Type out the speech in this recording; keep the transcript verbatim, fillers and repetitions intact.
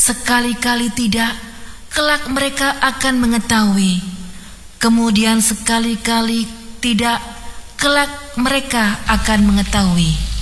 sekali-kali tidak, kelak mereka akan mengetahui. Kemudian sekali-kali tidak, kelak mereka akan mengetahui.